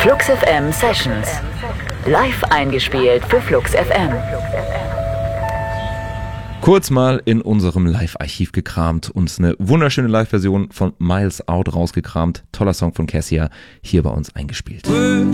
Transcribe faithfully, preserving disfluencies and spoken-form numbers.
Flux F M Sessions. Live eingespielt für Flux F M. Kurz mal in unserem Live-Archiv gekramt und eine wunderschöne Live-Version von Miles Out rausgekramt. Toller Song von Cassia, hier bei uns eingespielt. Words